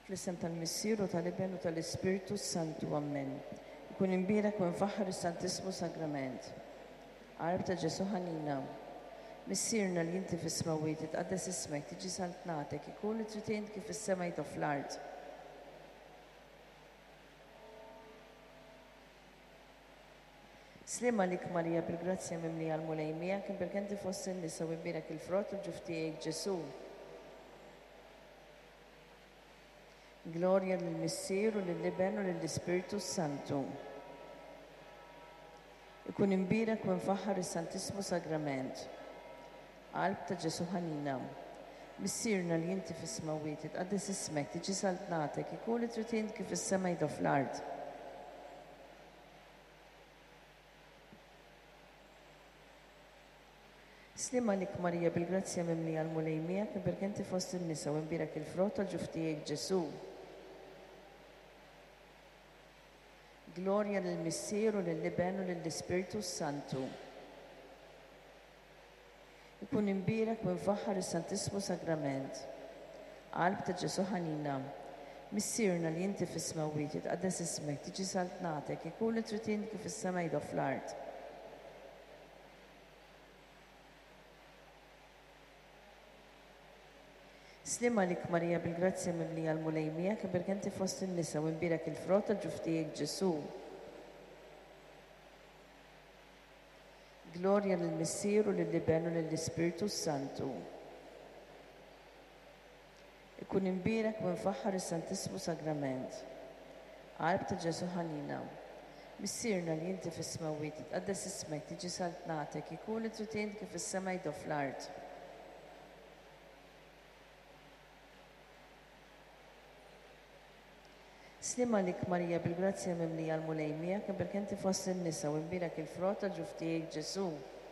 fl-isem tal-Missier u tal-Iben u tal-Ispiritu Santu, Amen. Ikun imbierek u nfaħħar is-Santissimu Sagrament. Qarb ta' Ġesu ħanina. Missierna li inti fis-smawiet titqaddes ismek tiġi santnatek ikun li trid int kif is-sema jitgħu fl-ard. Slima lik Marija bil-grazzja mimlija l-mulejmija kien perché inti fost in-nisa u imbierek il-frott u ġuftijek Ġesu. Gloria lill-Missier u lill-Iben u lill-Ispiritu Santu. Ikun imbierek u nfaħħar is-Santissimu Sagrament. Qalb ta' Ġesu ħanina. Missierna li inti fis-smawiet titqaddes ismek tiġi santnatek ikun li trid int kif is-sema jidgħu fl-ard. Slima lik Marija bil-grazzja mimlija l-mulejmija kien perché inti fost in-nisa u imbierek il-frott tal-ġuftijek Ġesu. Gloria lill-Missier u lill-Iben u lill-Ispiritu Santu. Ikun imbierek u nfaħħar is-Santissimu Sagrament. Qalb ta' Ġesu ħanina. Missierna li inti fis-smawiet titqaddes ismek tiġi santnatek ikun li trid int kif is-sema jidgħu fl-ard. Slima lik Marija bil-grazzja mimlija l-mulejmija kien perché inti fost in-nisa u imbierek il-frott tal-ġuftijek Ġesu. Gloria lill-Missier u lill-Iben u lill-Ispiritu Santu. Ikun imbierek u nfaħħar is-Santissimu Sagrament. Qalb ta' Ġesu ħanina. Missierna li inti fis-smawiet titqaddes ismek tiġi santnatek ikun li trid int kif is-sema jidgħu fl-ard. Slima lik Marija bil-grazzja mimlija l-mulejmija kien perché inti fost in-nisa u imbierek il-frott tal-ġuftijek Ġesu.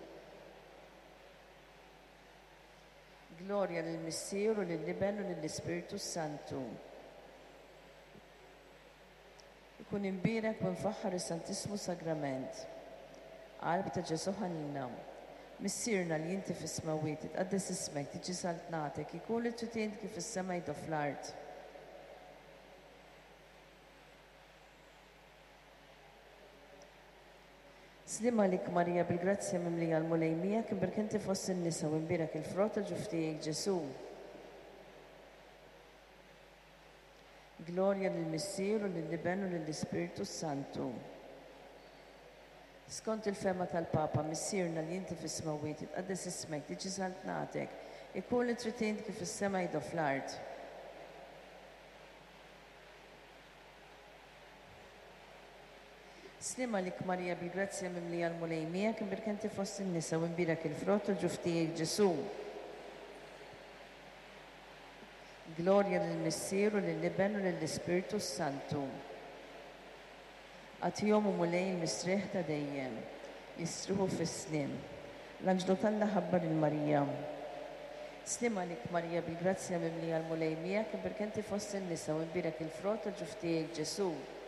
Gloria lill-Missier u lill-Iben u lill-Ispiritu Santu. Ikun imbierek u nfaħħar is-Santissimu Sagrament. Qalb ta' Ġesu ħanina. Missierna li inti fis-smawiet titqaddes ismek tiġi santnatek ikun li trid int kif is-sema jidgħu fl-ard. Slima lik Marija bil-grazzja mimlija l-mulejmija kien perché inti fost in-nisa u imbierek il-frott tal-ġuftijek Ġesu. Gloria lill-Missier u lill-Iben u lill-Ispiritu Santu. Skont il-fema tal-Papa, missierna li inti fis-smawiet titqaddes ismek tiġi santnatek ikun li trid int kif is-sema jidgħu fl-ard. Slima lik Marija bil-grazzja mimlija l-mulejmija kien perché inti fost in-nisa u imbierek il-frott tal-ġuftijek Ġesu. Gloria lill-Missier u lill-Iben u lill-Ispiritu Santu. Għatihom u mulej il-mistrieħ ta' dejjem, jistruħu fis-slim. L-anġlu Alla ħabbar il-Marija. Slima lik Marija bil-grazzja mimlija l-mulejmija kien perché inti fost in-nisa u imbierek il-frott tal-ġuftijek Ġesu.